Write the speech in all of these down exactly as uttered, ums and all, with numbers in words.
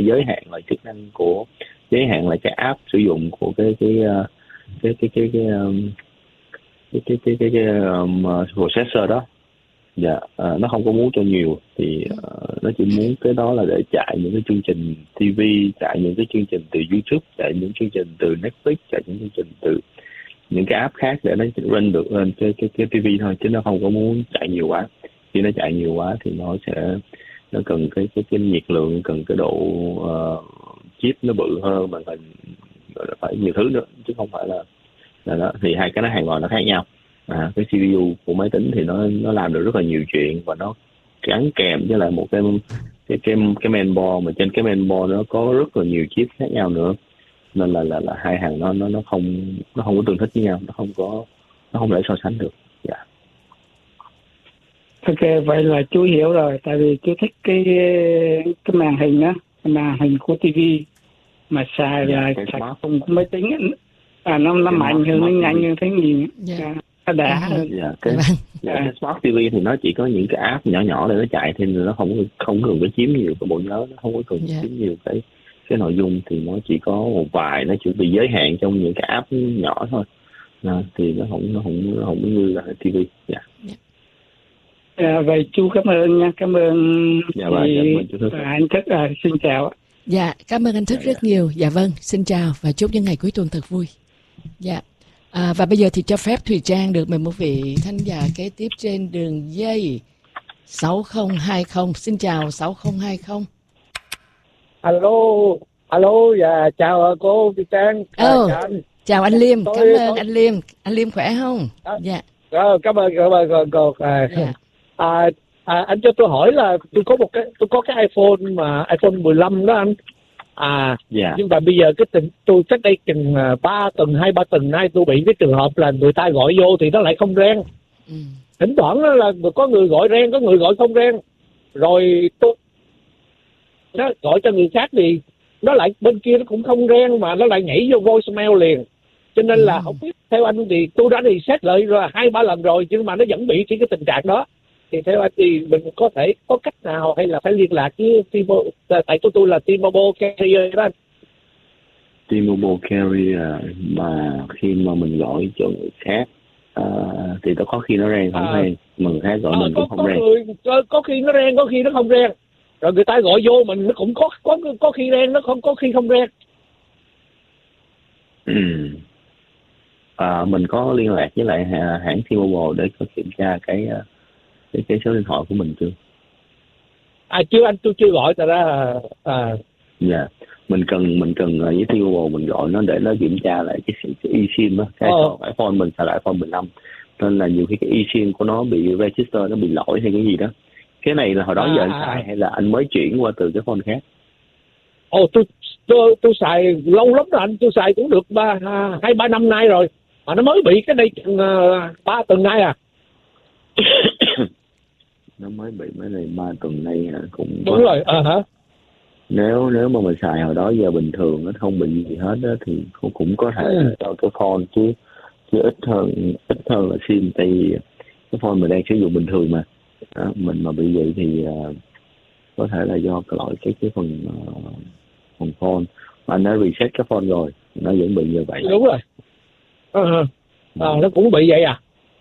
sẽ giới hạn lại chức năng của, giới hạn lại cái app sử dụng của cái cái uh, cái cái cái cái um, cái cái cái cái, cái um, processor đó. Dạ, uh, nó không có muốn cho nhiều, thì uh, nó chỉ muốn cái đó là để chạy những cái chương trình ti vi, chạy những cái chương trình từ YouTube, chạy những chương trình từ Netflix, chạy những chương trình từ những cái app khác để nó run được lên cái cái cái ti vi thôi, chứ nó không có muốn chạy nhiều quá. Khi nó chạy nhiều quá thì nó sẽ, nó cần cái cái cái nhiệt lượng, cần cái độ uh, chip nó bự hơn, mà phải phải nhiều thứ nữa, chứ không phải là là đó. Thì hai cái nó hoàn toàn nó khác nhau. À, cái xê pê u của máy tính thì nó nó làm được rất là nhiều chuyện, và nó gắn kèm với lại một cái cái cái cái mainboard, mà trên cái mainboard nó có rất là nhiều chip khác nhau nữa, nên là là là hai hàng nó nó nó không nó không có tương thích với nhau, nó không có nó không thể so sánh được. Dạ. Ok, vậy là chú hiểu rồi, tại vì chú thích cái cái màn hình á, cái màn hình của ti vi mà xài Dạ, là cái xài smart. cùng của máy tính á, à nó nó Cái mạnh smart- hơn, nó smart nhanh ti vi. hơn, thấy nhiều, Dạ. à, nó đã À. hơn. Dạ, cái Vâng. dạ, À. cái smart ti vi thì nó chỉ có những cái app nhỏ nhỏ để nó chạy, thì nó không không cần phải chiếm nhiều cái bộ nhớ, nó không có cần Dạ. chiếm nhiều cái cái nội dung, thì nó chỉ có một vài, nó chỉ bị giới hạn trong những cái app nhỏ thôi. À, thì nó không nó không nó không như là ti vi. Dạ. À, vậy chú cảm ơn nha, cảm ơn Dạ vâng, chị cảm ơn chú Thức. và anh Thức. À, xin chào. Dạ, cảm ơn anh Thức rất nhiều. Dạ vâng, xin chào và chúc những ngày cuối tuần thật vui. Dạ. À, và bây giờ thì cho phép Thùy Trang được mời một vị thính giả kế tiếp trên đường dây sáu không hai không. Xin chào sáu không hai không. Alo, alo, dạ chào cô Thùy Trang. Ờ, chào anh. Chào anh Liêm, Tôi- cảm ơn tôi- anh Liêm. Anh Liêm khỏe không? À. Dạ. Ờ, cảm ơn, cảm ơn cô. cô. À, Dạ. à, à, anh cho tôi hỏi là tôi có một cái tôi có cái iPhone mà iPhone mười lăm đó anh. À, Dạ. nhưng mà bây giờ cái tình tôi cách đây chừng à, ba tuần hai ba tuần nay tôi bị cái trường hợp là người ta gọi vô thì nó lại không reng. Ừ. Thỉnh thoảng đó là có người gọi reng, có người gọi không reng. Rồi tôi nó gọi cho người khác thì nó lại bên kia nó cũng không reng, mà nó lại nhảy vô voicemail liền. Cho nên là Ừ. không biết, theo anh thì tôi đã reset lại rồi hai ba lần rồi, nhưng mà nó vẫn bị cái cái tình trạng đó. Thì theo anh thì mình có thể có cách nào, hay là phải liên lạc với T-Mobile, tại tôi tôi là T-Mobile carrier đó anh. T-Mobile carrier mà khi mà mình gọi cho người khác, à, thì nó có khi nó reng không À. reng, mà người khác gọi Ờ, mình có, cũng không có reng. người có, có khi nó reng, có khi nó không reng. Rồi người ta gọi vô mình nó cũng có có có khi reng, nó không có khi không reng. Ừm. À, mình có liên lạc với lại hà- hãng T-Mobile để có kiểm tra cái à, cái cái số điện thoại của mình chưa? À chưa anh, tôi chưa gọi, tại ra là à, Dạ, mình cần mình cần à, với T-Mobile mình gọi nó để nó kiểm tra lại cái, cái eSIM á, cái Ờ. iPhone mình xài là iPhone mười lăm, nên là nhiều khi cái eSIM của nó bị register, nó bị lỗi hay cái gì đó. Cái này là hồi đó À, giờ anh à, xài à. hay là anh mới chuyển qua từ cái phone khác? Ồ, tôi tôi tôi xài lâu lắm rồi anh, tôi xài cũng được ba à, hai ba năm nay rồi, mà nó mới bị cái đây chừng uh, ba tuần nay à. Nó mới bị mấy này ba tuần nay à, cũng có- Đúng rồi, ờ hả. nếu nếu mà mình xài hồi đó giờ bình thường nó không bị gì hết đó, thì cũng cũng có thể Ừ. cho cái phone, chứ chứ ít hơn ít hơn là sim, tại vì cái phone mình đang sử dụng bình thường mà. Đó, mình mà bị vậy thì uh, có thể là do cái lỗi cái cái phần uh, phần phone, mà anh đã reset cái phone rồi nó vẫn bị như vậy. Đúng rồi. Ờ hả. Ờ, nó cũng bị vậy à.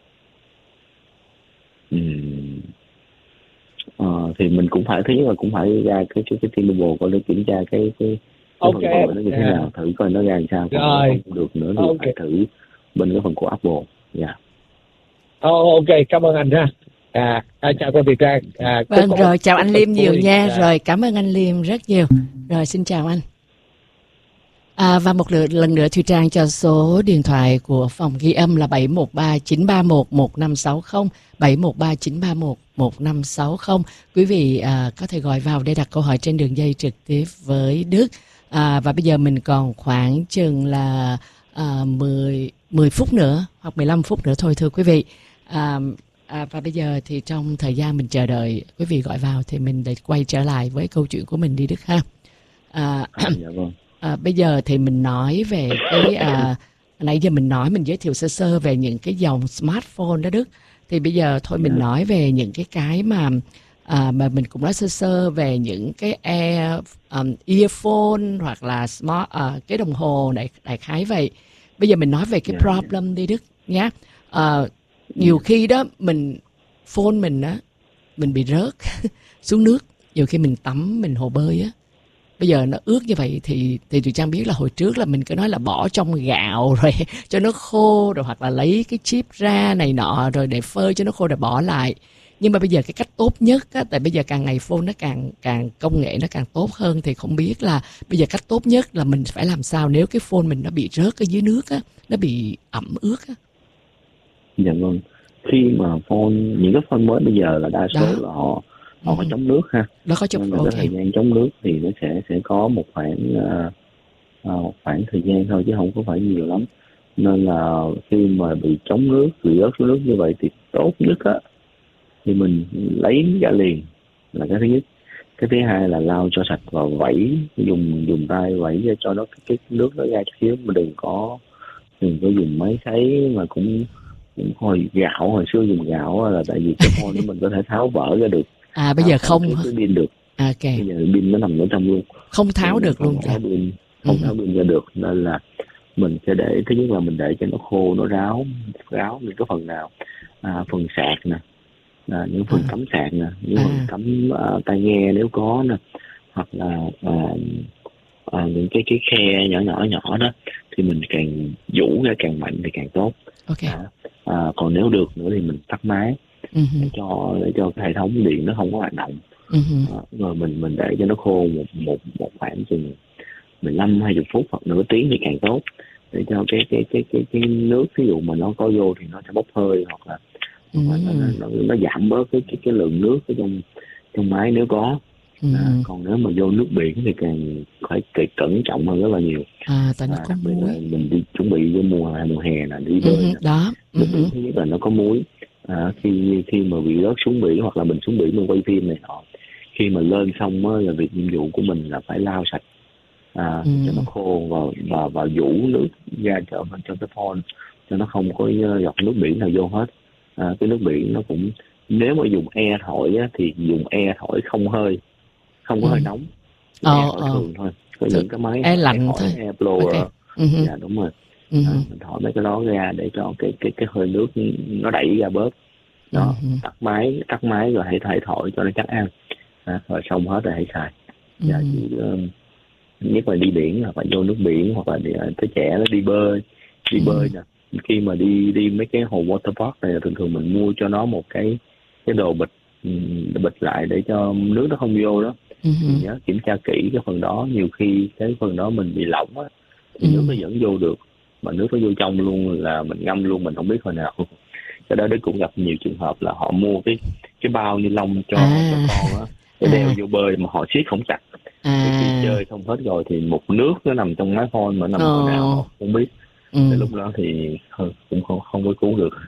Ừm. Ờ, thì mình cũng phải, thứ nhất là cũng phải ra cái cái cái T-Mobile coi để kiểm tra cái cái cái Ok. phần gọi nó như thế Yeah. nào, thử coi nó ra làm sao. Còn Rồi. không được nữa thì Ok. phải thử bên cái phần của Apple. Dạ. Ồ, ok, cảm ơn anh ha. À, à chào cô Thùy Trang. À, Vâng, có- có rồi một- chào có anh một Liêm nhiều vui. nha. Dạ. Rồi cảm ơn anh Liêm rất nhiều. Rồi xin chào anh. À, và một lượt, lần nữa Thùy Trang cho số điện thoại của phòng ghi âm là bảy một ba chín ba một một năm sáu không, bảy một ba chín ba một một năm sáu không. Quý vị à, có thể gọi vào để đặt câu hỏi trên đường dây trực tiếp với Đức. À, và bây giờ mình còn khoảng chừng là à, mười, mười phút nữa hoặc mười lăm phút nữa thôi thưa quý vị. À, à, và bây giờ thì trong thời gian mình chờ đợi quý vị gọi vào thì mình để quay trở lại với câu chuyện của mình đi Đức ha. À, À, dạ vâng. À, bây giờ thì mình nói về cái à, nãy giờ mình nói mình giới thiệu sơ sơ về những cái dòng smartphone đó Đức, thì bây giờ thôi mình Dạ. nói về những cái cái mà À, mà mình cũng nói sơ sơ về những cái air, um, earphone hoặc là smart, uh, cái đồng hồ đại, đại khái vậy. Bây giờ mình nói về cái Dạ, dạ. problem đi Đức nhé. À, nhiều khi đó mình phone mình á, mình bị rớt xuống nước, nhiều khi mình tắm mình hồ bơi á, bây giờ nó ướt như vậy thì thì tụi Trang biết là hồi trước là mình cứ nói là bỏ trong gạo rồi cho nó khô, rồi hoặc là lấy cái chip ra này nọ rồi để phơi cho nó khô rồi bỏ lại. Nhưng mà bây giờ cái cách tốt nhất á, tại bây giờ càng ngày phone nó càng càng công nghệ nó càng tốt hơn, thì không biết là bây giờ cách tốt nhất là mình phải làm sao nếu cái phone mình nó bị rớt ở dưới nước á, nó bị ẩm ướt á. Dạ vâng. Khi mà phone, những cái phone mới bây giờ là đa số Đó. là họ họ có Ừ. chống nước ha. Nó có chụp Nên là ok. cái thời gian chống nước thì nó sẽ sẽ có một khoảng uh, uh, khoảng thời gian thôi chứ không có phải nhiều lắm. Nên là khi mà bị chống nước, bị rớt xuống nước như vậy thì tốt nhất á thì mình lấy ra liền là cái thứ nhất. Cái thứ hai là lau cho sạch và vẩy, dùng dùng tay vẩy ra cho nó cái, cái nước nó ra chút xíu, mà đừng có đừng có dùng máy sấy. Mà cũng, cũng hồi gạo, hồi xưa dùng gạo á, là tại vì cái phone đó mình có thể tháo vỡ ra được. À bây Tháo giờ cái- không cái, hả? cái pin được. Ok, Bây giờ pin nó nằm ở trong luôn, không tháo Nên được không luôn. tháo Dạ. pin, không Ừ. tháo pin ra được. Nên là mình sẽ để, thứ nhất là mình để cho nó khô, nó ráo ráo những cái phần nào, à, phần sạc nè, à, những phần À. cắm sạc nè, những À. phần cắm à, tai nghe nếu có nè, hoặc là à, à, những cái cái khe nhỏ nhỏ nhỏ đó thì mình càng vũ ra càng mạnh thì càng tốt. Ok. À, à, còn nếu được nữa thì mình tắt máy Ừ. để cho để cho cái hệ thống điện nó không có hoạt động. Ừ. À, rồi mình mình để cho nó khô một một một khoảng chừng mười lăm hai mươi phút hoặc nửa tiếng thì càng tốt, để cho cái cái cái cái cái nước ví dụ mà nó có vô thì nó sẽ bốc hơi, hoặc là, Ừ. hoặc là nó, nó, nó giảm bớt cái cái cái lượng nước ở trong trong máy nếu có. Ừ. À, còn nếu mà vô nước biển thì càng phải phải cẩn trọng hơn rất là nhiều. À, tại nó À, có đặc biệt là muối. mình đi chuẩn bị vô mùa hè mùa hè là đi Ừ. bơi nè. Đó. Ừ. Nước biển thứ nhất là nó có muối. À, khi khi mà bị rớt xuống biển hoặc là mình xuống biển mình quay phim này nọ, khi mà lên xong á, là việc nhiệm vụ của mình là phải lau sạch, à, Ừ. cho nó khô và và và vũ nước ra cho cho cái phone, cho nó không có giọt nước biển nào vô hết. À, cái nước biển nó cũng, nếu mà dùng air thổi á, thì dùng air thổi không hơi, không có Ừ. hơi nóng, Ờ, air thổi ờ. thường thôi. Có Thực- những cái máy air lạnh thổi thôi. air blower. Ok. Ừ. Dạ đúng rồi. Ừ. À, mình thổi mấy cái đó ra để cho cái cái cái hơi nước nó đẩy ra bớt. Đó, Ừ. tắt máy, tắt máy rồi hãy hãy thổi cho nó chắc ăn. À, rồi xong hết rồi hãy xài. Ừ. Dạ, chỉ, um, nhất là đi biển hoặc là vô nước biển, hoặc là đi, tới trẻ nó đi bơi, đi Ừ. bơi nè. Khi mà đi đi mấy cái hồ water park này là thường thường mình mua cho nó một cái cái đồ bịch, um, bịch lại để cho nước nó không vô đó. Ừ. Thì nhớ kiểm tra kỹ cái phần đó, nhiều khi cái phần đó mình bị lỏng á thì Ừ. nước nó vẫn vô được, mà nước nó vô trong luôn là mình ngâm luôn, mình không biết hồi nào. Cái đó Đức cũng gặp nhiều trường hợp là họ mua cái cái bao ni lông cho À. cho con á, để À. đeo vô bơi mà họ siết không chặt. Thì khi À. chơi không hết rồi thì một nước nó nằm trong máy phone mà nằm hồi nào Ờ. họ không biết. Ừ. Tới lúc đó thì thôi, cũng không không có cứu được.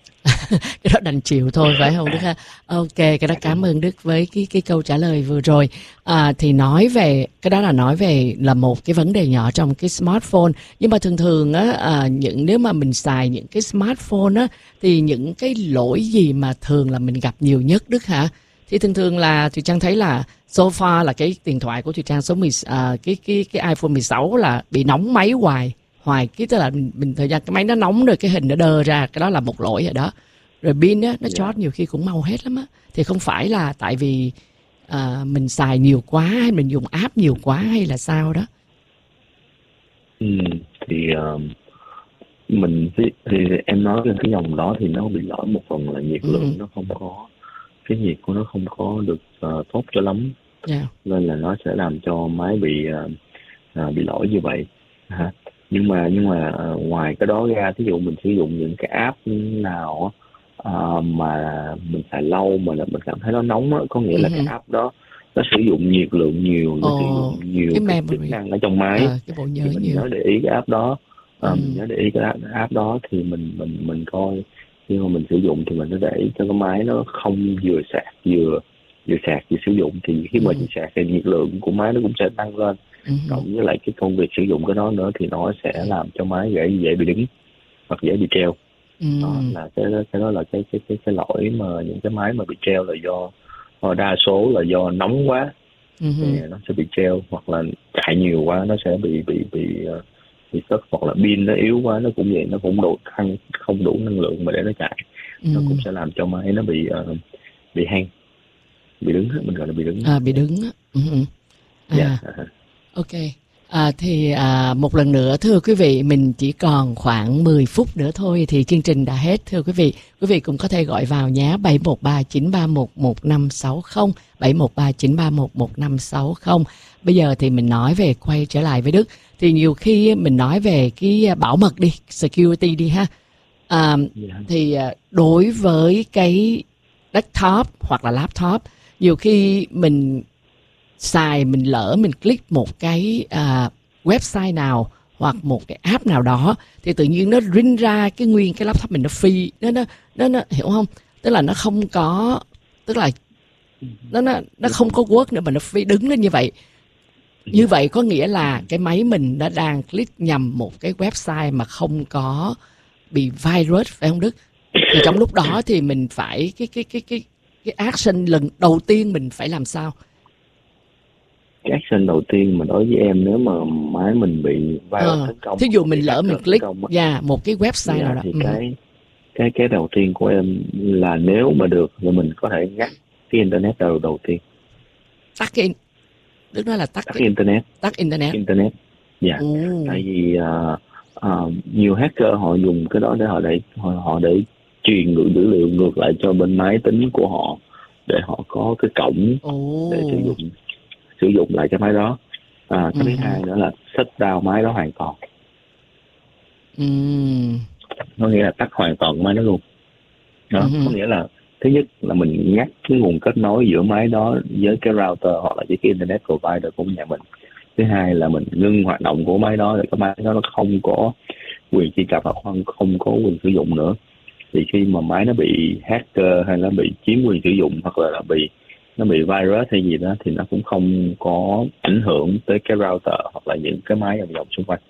Cái đó đành chịu thôi phải không Đức ha? Ok, cái đó cảm ơn Đức với cái cái câu trả lời vừa rồi. À, thì nói về cái đó là nói về là một cái vấn đề nhỏ trong cái smartphone, nhưng mà thường thường á, à, những nếu mà mình xài những cái smartphone á thì những cái lỗi gì mà thường là mình gặp nhiều nhất Đức hả? Thì thường thường là Thùy Trang thấy là so far là cái điện thoại của Thùy Trang số mười, à, cái cái cái iPhone mười sáu là bị nóng máy hoài hoài cái tức là mình, mình thời gian cái máy nó nóng rồi cái hình nó đơ ra, cái đó là một lỗi rồi đó. Rồi pin á nó Dạ. chót nhiều khi cũng mau hết lắm á, thì không phải là tại vì à, mình xài nhiều quá hay mình dùng app nhiều quá hay là sao đó. Ừ, thì uh, mình thì, thì em nói lên cái dòng đó thì nó bị lỗi một phần là nhiệt Ừ. lượng nó không có, cái nhiệt của nó không có được uh, tốt cho lắm, Dạ. nên là nó sẽ làm cho máy bị uh, uh, bị lỗi như vậy. Hả? Nhưng mà nhưng mà uh, ngoài cái đó ra, ví dụ mình sử dụng những cái app nào uh, mà mình xài lâu mà là mình cảm thấy nó nóng á, có nghĩa là Ừ. cái app đó nó sử dụng nhiệt lượng nhiều, nó Ồ, sử dụng nhiều cái cái memory. chức năng ở trong máy. Ờ, cái bộ nhớ Thì mình nhiều. nhớ để ý cái app đó. À, Ừ. mình nhớ để ý cái app, app đó thì mình mình mình coi khi mà mình sử dụng thì mình sẽ để ý cho cái máy nó không vừa sạc vừa vừa sạc vừa sử dụng, thì khi mà Ừ. sạc thì nhiệt lượng của máy nó cũng sẽ tăng lên. Ừ. Cộng với lại cái công việc sử dụng cái đó nữa thì nó sẽ làm cho máy dễ dễ bị đứng hoặc dễ bị treo. Ừ. Đó là cái đó, cái đó là cái cái cái cái lỗi mà những cái máy mà bị treo là do Hoặc đa số là do nóng quá Ừ. thì nó sẽ bị treo, hoặc là chạy nhiều quá nó sẽ bị bị bị uh, bị sất, hoặc là pin nó yếu quá nó cũng vậy, nó cũng đủ không không đủ năng lượng mà để nó chạy, Ừ. nó cũng sẽ làm cho máy nó bị uh, bị hang, bị đứng, mình gọi là bị đứng. À, bị đứng á. Ừ. À, Dạ. ok. À, thì à, một lần nữa thưa quý vị, mình chỉ còn khoảng mười phút nữa thôi thì chương trình đã hết. Thưa quý vị, quý vị cũng có thể gọi vào nhé, bảy một ba chín ba một một năm sáu không, bảy một ba chín ba một một năm sáu không. Bây giờ thì mình nói về, quay trở lại với Đức, thì nhiều khi mình nói về cái bảo mật đi, security đi ha. À, Dạ. thì à, đối với cái desktop hoặc là laptop, nhiều khi mình xài, mình lỡ mình click một cái à, website nào hoặc một cái app nào đó thì tự nhiên nó ring ra cái nguyên cái laptop mình nó free, nó nó nó, nó hiểu không? Tức là nó không có, tức là nó nó nó không có work nữa mà nó free đứng lên như vậy. Như vậy có nghĩa là cái máy mình đã đang click nhầm một cái website mà không có bị virus, phải không Đức? Thì trong lúc đó thì mình phải cái cái cái cái cái action lần đầu tiên mình phải làm sao? Cái action đầu tiên mà đối với em, nếu mà máy mình bị virus Ờ, tấn công, thí dụ mình lỡ mình click công á, yeah, một cái website dạ, nào đó. thì Ừ. cái cái cái đầu tiên của em là nếu mà được thì mình có thể ngắt cái internet đầu đầu tiên, Tắt cái, Đức nói là tắt tắt cái, internet tắt internet. internet dạ. Ồ. Tại vì uh, uh, nhiều hacker họ dùng cái đó để họ để họ, họ để truyền ngược dữ liệu ngược lại cho bên máy tính của họ, để họ có cái cổng Ồ. để sử dụng sử dụng lại cái máy đó. À, cái Ừ. thứ hai nữa là shut down máy đó hoàn toàn, Ừ. có nghĩa là tắt hoàn toàn máy đó luôn đó. Ừ. Có nghĩa là thứ nhất là mình ngắt cái nguồn kết nối giữa máy đó với cái router hoặc là với cái internet provider của nhà mình. Thứ hai là mình ngưng hoạt động của máy đó, để cái máy đó nó không có quyền truy cập hoặc không không có quyền sử dụng nữa. Thì khi mà máy nó bị hacker hay nó bị chiếm quyền sử dụng hoặc là bị nó bị virus hay gì đó thì nó cũng không có ảnh hưởng tới cái router hoặc là những cái máy vòng vòng xung quanh.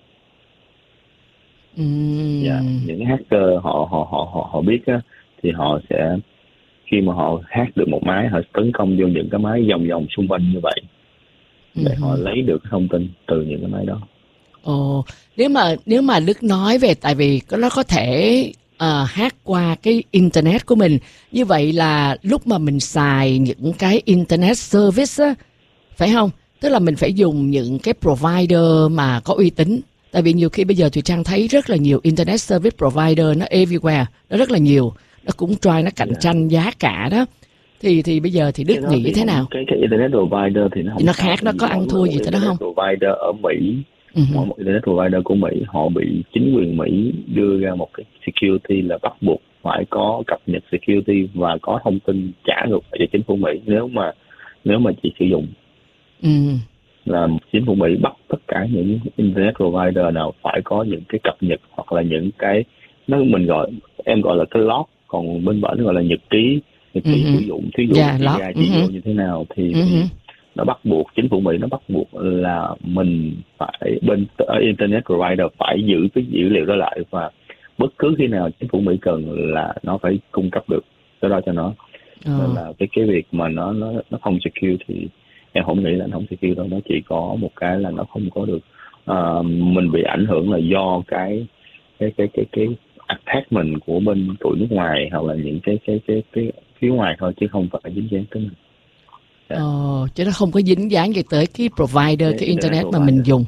Ừ. Dạ, những cái hacker họ họ họ họ họ biết á, thì họ sẽ khi mà họ hack được một máy, họ tấn công vô những cái máy vòng vòng xung quanh như vậy để Ừ. họ lấy được thông tin từ những cái máy đó. Ồ, nếu mà nếu mà Đức nói về, tại vì nó có thể uh, hack qua cái internet của mình, như vậy là lúc mà mình xài những cái internet service á, phải không? Tức là mình phải dùng những cái provider mà có uy tín. Tại vì nhiều khi bây giờ Thùy Trang thấy rất là nhiều internet service provider, nó everywhere, nó rất là nhiều, nó cũng try nó cạnh Yeah. tranh giá cả đó. Thì thì bây giờ thì Đức Cái đó nghĩ thì thế không- nào? Cái cái internet provider thì nó không Thì nó sao, khác, nó tại vì có ăn mỗi thua một gì tới đó internet không? provider ở Mỹ, Ừ. mỗi một internet provider của Mỹ họ bị chính quyền Mỹ đưa ra một cái security là bắt buộc phải có cập nhật security và có thông tin trả ngược lại cho chính phủ Mỹ nếu mà nếu mà chị sử dụng. Ừ. Là chính phủ Mỹ bắt tất cả những internet provider nào phải có những cái cập nhật hoặc là những cái nó mình gọi em gọi là cái log, còn bên bển gọi là nhật ký nhật ký Ừ. sử dụng, thí dụ Dạ, chị log. ra chị Ừ. vô như thế nào thì, Ừ. thì nó bắt buộc chính phủ Mỹ nó bắt buộc là mình phải bên ở internet provider phải giữ cái dữ liệu đó lại, và bất cứ khi nào chính phủ Mỹ cần là nó phải cung cấp được cái đó cho nó. Ờ. Nên là cái cái việc mà nó nó nó không secure thì em không nghĩ là nó không secure đâu, nó chỉ có một cái là nó không có được uh, mình bị ảnh hưởng là do cái cái cái cái cái attachment của bên tụi nước ngoài hoặc là những cái cái cái cái phía ngoài thôi, chứ không phải dính dáng tới mình. Yeah. Ờ, chứ nó không có dính dáng gì tới cái provider, Cái cái internet internet mà provider. mình dùng.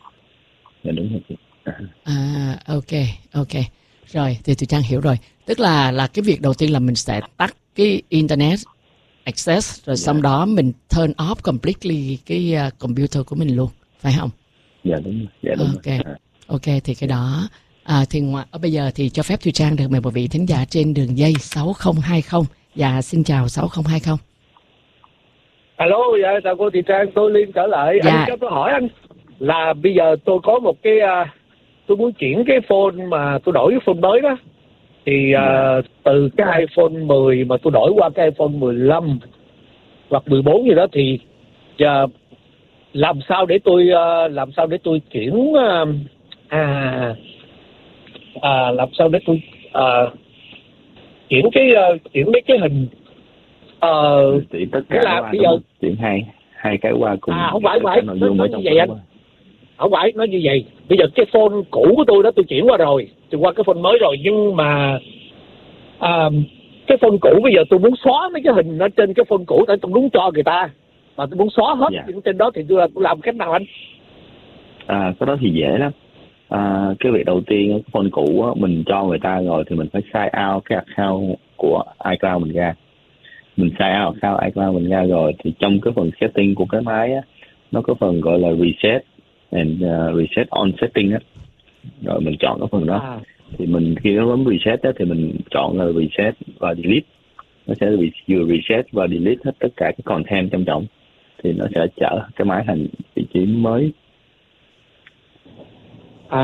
Dạ đúng rồi chị. À. À, ok, ok. Rồi, thì Thùy Trang hiểu rồi. Tức là là cái việc đầu tiên là mình sẽ tắt cái internet access, rồi Dạ. xong đó mình turn off completely cái uh, computer của mình luôn, phải không? Dạ đúng rồi. Dạ đúng Ok. rồi. À. Ok, thì cái đó à, thì ngoài, ở bây giờ thì cho phép Thùy Trang được mời một vị thính giả trên đường dây sáu không hai không. Dạ, xin chào sáu không hai không. Alo, dạ chào cô Thị Trang, tôi Liên trở lại. Dạ. Anh cho tôi hỏi anh là bây giờ tôi có một cái uh, tôi muốn chuyển cái phone mà tôi đổi cái phone mới đó, thì uh, từ cái iPhone mười mà tôi đổi qua cái iPhone mười lăm hoặc mười bốn gì đó, thì uh, làm sao để tôi uh, làm sao để tôi chuyển uh, à, à làm sao để tôi uh, chuyển cái uh, chuyển mấy cái hình Ờ, thì tất Thế cả là qua bây đúng giờ- không? Chuyển hai hai cái qua cùng À, không phải, không tất phải. cả nội dung Nó- ở nó trong như vậy anh. đó. Không phải, nó như vậy. Bây giờ cái phone cũ của tôi đó tôi chuyển qua rồi, tôi qua cái phone mới rồi, nhưng mà à, cái phone cũ bây giờ tôi muốn xóa mấy cái hình ở trên cái phone cũ, tại tôi muốn cho người ta, mà tôi muốn xóa hết Dạ. những trên đó thì tôi làm, tôi làm cách nào anh? À, cái đó thì dễ lắm. À, cái việc đầu tiên cái phone cũ á, mình cho người ta rồi thì mình phải sign out cái account của iCloud mình ra. Mình sign out account iCloud mình ra rồi thì trong cái phần setting của cái máy á, nó có phần gọi là reset and uh, reset on setting á. Rồi mình chọn cái phần đó. À, Thì mình khi nó bấm reset á, thì mình chọn là reset và delete. Nó sẽ vừa reset và delete hết tất cả cái content trong trọng. Thì nó sẽ trở cái máy thành vị trí mới. à,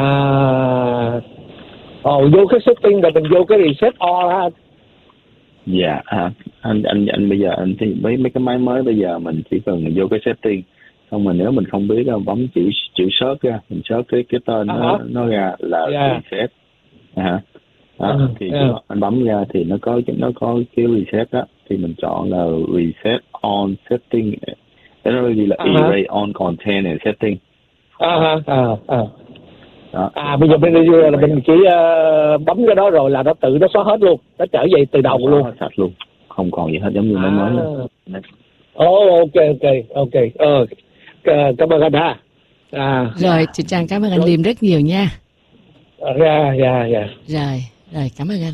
ồ, vô cái setting rồi mình vô cái reset all ha. Dạ, à, anh anh anh bây giờ anh thì mấy mấy cái máy mới bây giờ mình chỉ cần mình vô cái setting, xong rồi nếu mình không biết là bấm chữ chữ search ra, mình search cái cái tên nó Uh-huh. nó ra là Yeah. reset. À, đó, Ừ, thì yeah. cái đó, anh bấm ra thì nó có nó có cái reset đó, thì mình chọn là reset on setting, cái nó ghi là Uh-huh. erase on content and setting. À, ha, à, à. Đó. À, bây giờ bên đây là mình chỉ uh, bấm cái đó rồi là nó tự nó xóa hết luôn, nó trở về từ đầu Xóa luôn. hết sạch luôn, không còn gì hết, giống như máy mới luôn. Ồ, ok ok ok. Ờ, c- cảm ơn anh ha. À, Rồi, chị Trang cảm ơn anh Liêm rất nhiều nha. ra ra ra. Rồi, rồi cảm ơn anh.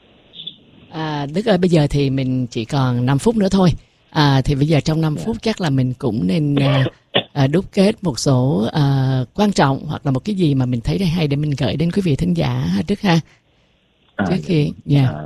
À, Đức ơi, bây giờ thì mình chỉ còn năm phút nữa thôi. À, thì bây giờ trong năm phút chắc là mình cũng nên à, à, đúc kết một số à, quan trọng hoặc là một cái gì mà mình thấy hay để mình gửi đến quý vị thính giả ha, Đức ha. À, Trước khi, dạ. à,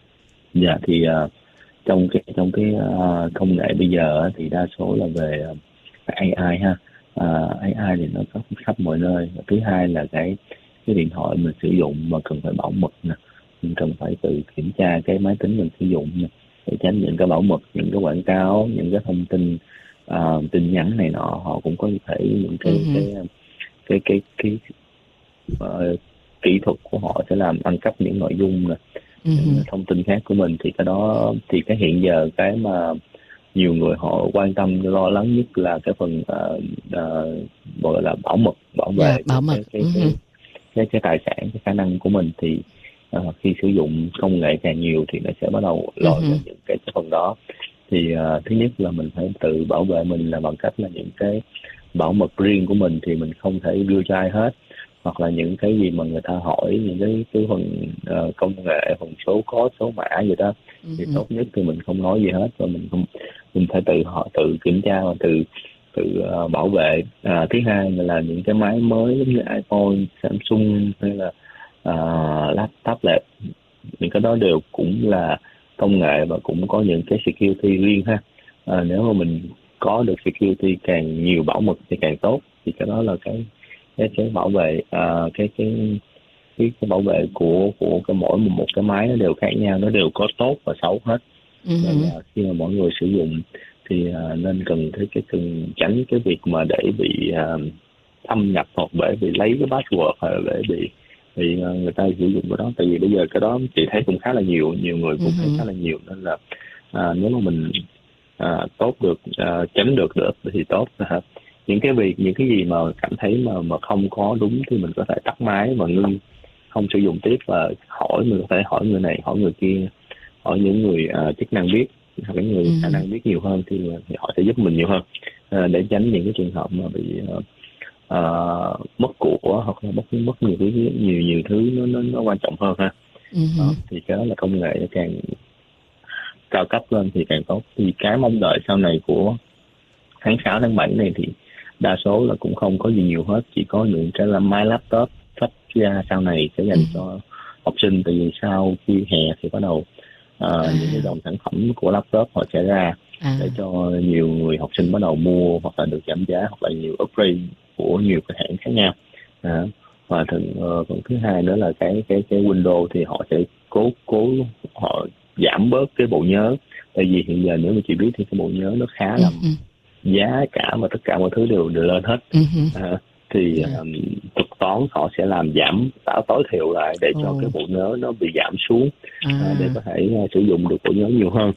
dạ thì uh, trong cái trong cái uh, công nghệ bây giờ thì đa số là về uh, a i ha. Uh, a i thì nó có khắp mọi nơi. Thứ hai là cái cái điện thoại mình sử dụng mà cần phải bảo mật nè, mình cần phải tự kiểm tra cái máy tính mình sử dụng nè, để tránh những cái bảo mật, những cái quảng cáo, những cái thông tin uh, tin nhắn này nọ, họ cũng có thể những cái Uh-huh. cái cái cái cái, cái uh, kỹ thuật của họ sẽ làm ăn cắp những nội dung nè, Uh-huh. những thông tin khác của mình. Thì cái đó thì cái hiện giờ cái mà nhiều người họ quan tâm lo lắng nhất là cái phần uh, uh, gọi là bảo mật, bảo vệ Dạ, bảo mật. cái cái, Uh-huh. cái, cái cái tài sản, cái khả năng của mình. Thì uh, khi sử dụng công nghệ càng nhiều thì nó sẽ bắt đầu lòi Uh-huh. ra những cái, cái phần đó. Thì uh, thứ nhất là mình phải tự bảo vệ mình là bằng cách là những cái bảo mật riêng của mình thì mình không thể đưa cho ai hết, hoặc là những cái gì mà người ta hỏi, những cái cái phần uh, công nghệ, phần số code, số mã gì đó, thì Uh-huh. tốt nhất thì mình không nói gì hết, và mình không mình phải tự họ tự kiểm tra và tự tự uh, bảo vệ. À, thứ hai là những cái máy mới giống như iPhone, Samsung hay là uh, laptop, tablet, những cái đó đều cũng là công nghệ và cũng có những cái security riêng ha. À, nếu mà mình có được security càng nhiều, bảo mật thì càng tốt, thì cái đó là cái cái cái bảo vệ uh, cái cái cái cái bảo vệ của của cái mỗi một, một cái máy nó đều khác nhau, nó đều có tốt và xấu hết. Uh-huh. Nên là khi mà mọi người sử dụng thì uh, nên cần thấy cái cần tránh cái việc mà để bị uh, thâm nhập hoặc để bị lấy cái password, hoặc là để bị bị uh, người ta sử dụng cái đó. Tại vì bây giờ cái đó chị thấy cũng khá là nhiều, nhiều người cũng Uh-huh. thấy khá là nhiều, nên là uh, nếu mà mình uh, tốt được, uh, tránh được được thì tốt. Uh, những cái việc, những cái gì mà cảm thấy mà mà không có đúng thì mình có thể tắt máy và ngưng, không sử dụng tiếp, và hỏi, mình có thể hỏi người này, hỏi người kia, hỏi những người uh, chức năng biết, hoặc những người khả năng biết nhiều hơn thì, thì họ sẽ giúp mình nhiều hơn, uh, để tránh những cái trường hợp mà bị uh, uh, mất của, hoặc là mất mất nhiều thứ, nhiều nhiều thứ nó nó, nó quan trọng hơn ha. Uh-huh. Đó, thì cái đó là công nghệ càng cao cấp lên thì càng tốt. Thì cái mong đợi sau này của tháng sáu, tháng bảy này thì đa số là cũng không có gì nhiều hết, chỉ có những cái là máy laptop sắp ra sau này sẽ dành uh-huh. cho học sinh. Tại vì sau khi hè thì bắt đầu uh, à. những cái dòng sản phẩm của laptop họ sẽ ra à. để cho nhiều người học sinh bắt đầu mua, hoặc là được giảm giá, hoặc là nhiều upgrade của nhiều cái hãng khác nhau. À, và thường uh, còn thứ hai nữa là cái cái cái Windows thì họ sẽ cố cố họ giảm bớt cái bộ nhớ. Tại vì hiện giờ nếu mà chị biết thì cái bộ nhớ nó khá là uh-huh. giá cả và tất cả mọi thứ đều đều lên hết. Uh-huh. À, thì yeah. um, thuật toán họ sẽ làm giảm, tạo tối thiểu lại để cho oh. cái bộ nhớ nó bị giảm xuống, à. uh, để có thể uh, sử dụng được bộ nhớ nhiều hơn.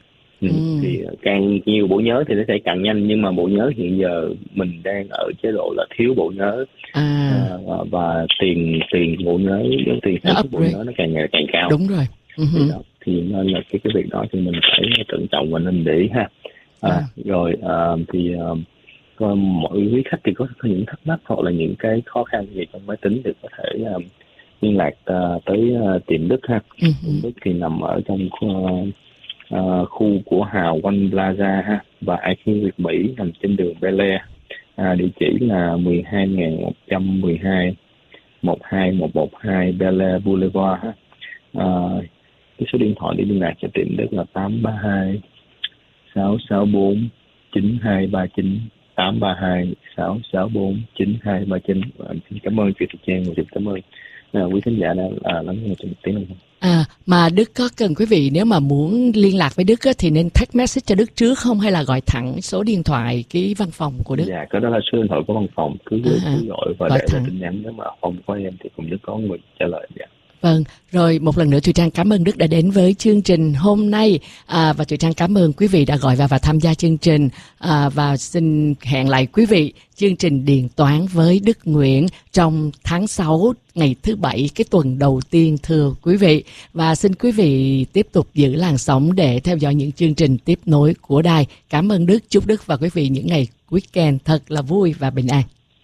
Ừ. Ừ. Thì càng nhiều bộ nhớ thì nó sẽ càng nhanh, nhưng mà bộ nhớ hiện giờ mình đang ở chế độ là thiếu bộ nhớ. À, À, và, và tiền tiền bộ nhớ, tiền sản xuất bộ upgrade. nhớ nó càng ngày càng cao. Đúng rồi. Ừ. Thì, đó, thì nên là cái cái việc đó thì mình phải cẩn trọng và nên để ý ha. À, À. Rồi à, thì à, còn mọi quý khách thì có, có những thắc mắc hoặc là những cái khó khăn gì trong máy tính thì có thể uh, liên lạc uh, tới uh, tiệm Đức ha. Ừ. Tiệm Đức thì nằm ở trong uh, uh, khu của Hào One Plaza ha, và i kiu Việt Mỹ nằm trên đường Bel Air. À, địa chỉ là mười hai nghìn một trăm mười hai một hai một một hai Bel Air Boulevard ha. À, cái số điện thoại để liên lạc cho tiệm Đức là tám ba hai sáu sáu bốn chín hai ba chín, tám ba hai sáu sáu bốn chín hai ba chín. Xin cảm ơn chị Thục Trang và xin cảm ơn à, quý khán giả đã à, lắng nghe trong một tiếng đồng hồ. À, mà Đức có cần quý vị nếu mà muốn liên lạc với Đức á, thì nên text message cho Đức trước không, hay là gọi thẳng số điện thoại cái văn phòng của Đức? Dạ, cái đó là số điện thoại của văn phòng, cứ, À, cứ gọi và gọi để thẳng. lại tin nhắn, nếu mà không có em thì cũng sẽ có người trả lời. Dạ. Vâng, rồi một lần nữa Thùy Trang cảm ơn Đức đã đến với chương trình hôm nay, à, và Thùy Trang cảm ơn quý vị đã gọi vào và tham gia chương trình, à, và xin hẹn lại quý vị chương trình Điện Toán với Đức Nguyễn trong tháng sáu ngày thứ bảy, cái tuần đầu tiên thưa quý vị. Và xin quý vị tiếp tục giữ làn sóng để theo dõi những chương trình tiếp nối của đài. Cảm ơn Đức, chúc Đức và quý vị những ngày weekend thật là vui và bình an.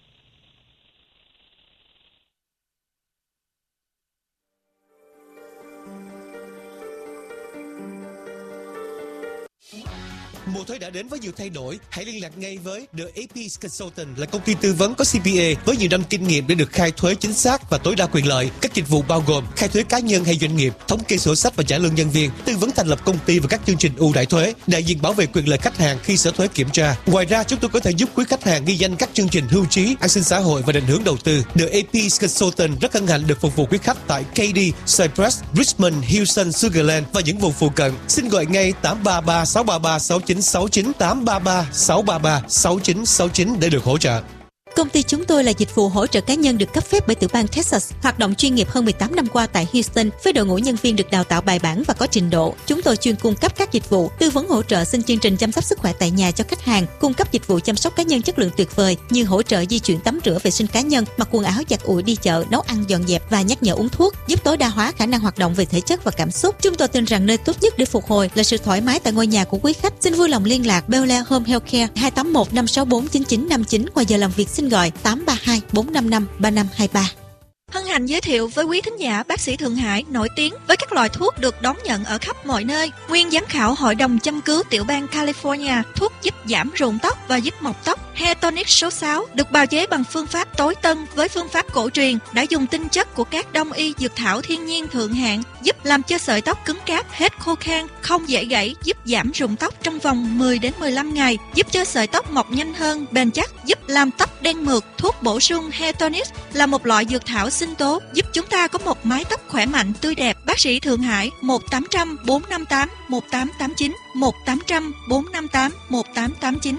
Mùa thuế đã đến với nhiều thay đổi, hãy liên lạc ngay với The a pê Consultant, là công ty tư vấn có xê pê a với nhiều năm kinh nghiệm để được khai thuế chính xác và tối đa quyền lợi. Các dịch vụ bao gồm khai thuế cá nhân hay doanh nghiệp, thống kê sổ sách và trả lương nhân viên, tư vấn thành lập công ty và các chương trình ưu đãi thuế, đại diện bảo vệ quyền lợi khách hàng khi sở thuế kiểm tra. Ngoài ra, chúng tôi có thể giúp quý khách hàng ghi danh các chương trình hưu trí, an sinh xã hội và định hướng đầu tư. The a pê Consultant rất hân hạnh được phục vụ quý khách tại Katy, Cypress, Richmond, Houston, Sugarland và những vùng phụ cận. Xin gọi ngay tám ba ba sáu ba ba sáu chín sáu chín, tám ba ba sáu ba ba sáu chín sáu chín để được hỗ trợ. Công ty chúng tôi là dịch vụ hỗ trợ cá nhân được cấp phép bởi tiểu bang Texas, hoạt động chuyên nghiệp hơn mười tám năm qua tại Houston với đội ngũ nhân viên được đào tạo bài bản và có trình độ. Chúng tôi chuyên cung cấp các dịch vụ tư vấn hỗ trợ xin chương trình chăm sóc sức khỏe tại nhà cho khách hàng, cung cấp dịch vụ chăm sóc cá nhân chất lượng tuyệt vời như hỗ trợ di chuyển tắm rửa vệ sinh cá nhân, mặc quần áo giặt ủi đi chợ, nấu ăn dọn dẹp và nhắc nhở uống thuốc, giúp tối đa hóa khả năng hoạt động về thể chất và cảm xúc. Chúng tôi tin rằng nơi tốt nhất để phục hồi là sự thoải mái tại ngôi nhà của quý khách. Xin vui lòng liên lạc Bel Air Home Healthcare hai tám một năm sáu bốn chín chín năm chín, ngoài giờ làm việc xin gọi tám ba hai bốn năm năm ba năm hai ba. Hân hạnh giới thiệu với quý thính giả bác sĩ Thượng Hải nổi tiếng với các loại thuốc được đón nhận ở khắp mọi nơi. Nguyên giám khảo Hội đồng châm cứu tiểu bang California, thuốc giúp giảm rụng tóc và giúp mọc tóc. Hair Tonic số sáu được bào chế bằng phương pháp tối tân với phương pháp cổ truyền, đã dùng tinh chất của các đông y dược thảo thiên nhiên thượng hạng, giúp làm cho sợi tóc cứng cáp, hết khô khan, không dễ gãy, giúp giảm rụng tóc trong vòng mười đến mười lăm ngày, giúp cho sợi tóc mọc nhanh hơn, bền chắc, giúp làm tóc đen mượt. Thuốc bổ sung Hair Tonic là một loại dược thảo sinh tố giúp chúng ta có một mái tóc khỏe mạnh, tươi đẹp. Bác sĩ Thượng Hải một tám không không bốn năm tám một tám tám chín, một tám không không bốn năm tám một tám tám chín.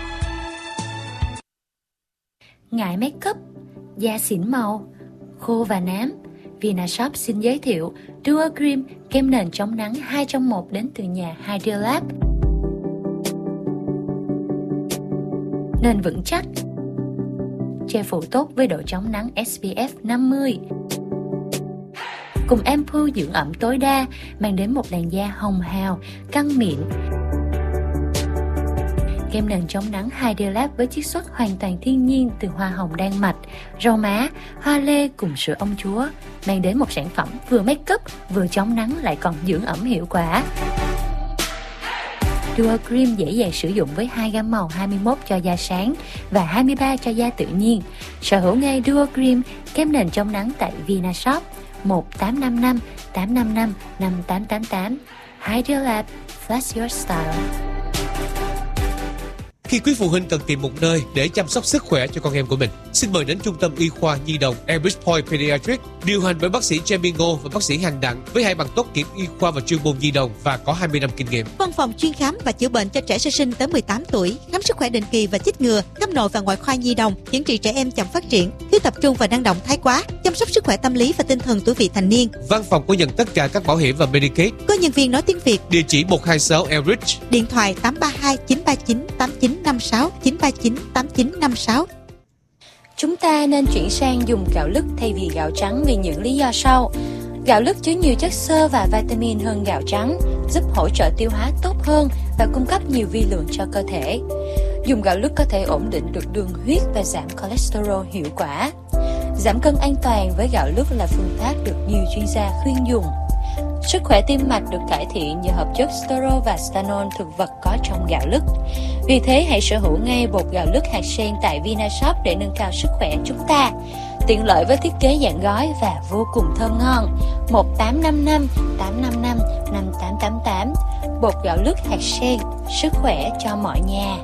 Ngại make up, da xỉn màu, khô và nám, Vinashop xin giới thiệu Duo Cream, kem nền chống nắng hai trong một đến từ nhà Hydrolab. Nền vững chắc, che phủ tốt với độ chống nắng ét pê ép năm mươi. Cùng ampoule dưỡng ẩm tối đa, mang đến một làn da hồng hào, căng mịn. Kem nền chống nắng Hydrolab với chiết xuất hoàn toàn thiên nhiên từ hoa hồng đan mạch, rau má, hoa lê cùng sữa ông chúa, mang đến một sản phẩm vừa make up, vừa chống nắng lại còn dưỡng ẩm hiệu quả. Duo Cream dễ dàng sử dụng với hai gam màu hai mươi mốt cho da sáng và hai mươi ba cho da tự nhiên. Sở hữu ngay Duo Cream, kem nền chống nắng tại Vinashop một tám năm năm tám năm năm năm tám tám tám. Hydrolab, flash your style. Khi quý phụ huynh cần tìm một nơi để chăm sóc sức khỏe cho con em của mình, xin mời đến Trung tâm Y khoa Nhi đồng Elbridge Point Pediatric, điều hành bởi bác sĩ Jamie Ngô và bác sĩ Hàng Đặng với hai bằng tốt nghiệp y khoa và chuyên môn nhi đồng và có hai mươi năm kinh nghiệm. Văn phòng chuyên khám và chữa bệnh cho trẻ sơ sinh tới mười tám tuổi, khám sức khỏe định kỳ và chích ngừa, khám nội và ngoại khoa nhi đồng, chẩn trị trẻ em chậm phát triển, thiếu tập trung và năng động thái quá, chăm chăm sóc sức khỏe tâm lý và tinh thần tuổi vị thành niên. Văn phòng có nhận tất cả các bảo hiểm và Medicaid. Có nhân viên nói tiếng Việt. Địa chỉ một hai sáu Elridge. Điện thoại tám ba hai chín ba chín tám chín năm sáu, chín ba chín tám chín năm sáu. Chúng ta nên chuyển sang dùng gạo lứt thay vì gạo trắng vì những lý do sau. Gạo lứt chứa nhiều chất xơ và vitamin hơn gạo trắng, giúp hỗ trợ tiêu hóa tốt hơn và cung cấp nhiều vi lượng cho cơ thể. Dùng gạo lứt có thể ổn định được đường huyết và giảm cholesterol hiệu quả. Giảm cân an toàn với gạo lứt là phương pháp được nhiều chuyên gia khuyên dùng. Sức khỏe tim mạch được cải thiện nhờ hợp chất sterol và stanol thực vật có trong gạo lứt. Vì thế hãy sở hữu ngay bột gạo lứt hạt sen tại Vinashop để nâng cao sức khỏe chúng ta. Tiện lợi với thiết kế dạng gói và vô cùng thơm ngon. một tám năm năm tám năm năm năm tám tám tám. Bột gạo lứt hạt sen, sức khỏe cho mọi nhà.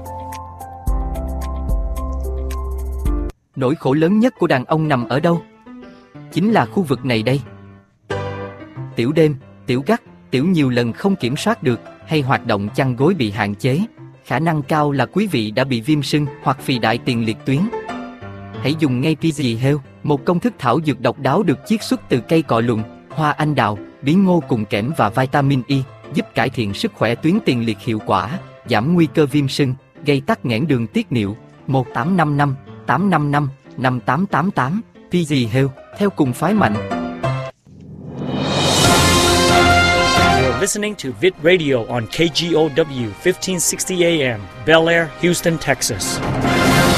Nỗi khổ lớn nhất của đàn ông nằm ở đâu? Chính là khu vực này đây. Tiểu đêm, tiểu gắt, tiểu nhiều lần không kiểm soát được, hay hoạt động chăn gối bị hạn chế. Khả năng cao là quý vị đã bị viêm sưng hoặc phì đại tiền liệt tuyến. Hãy dùng ngay pê giê Health, một công thức thảo dược độc đáo được chiết xuất từ cây cọ lùng, hoa anh đào, bí ngô cùng kẽm và vitamin E, giúp cải thiện sức khỏe tuyến tiền liệt hiệu quả, giảm nguy cơ viêm sưng, gây tắc nghẽn đường tiết niệu. Một tám năm năm tám năm năm năm tám tám tám. pê giê Health, theo cùng phái mạnh. You're listening to Vid Radio on K G O W fifteen sixty A M, Bel Air, Houston, Texas.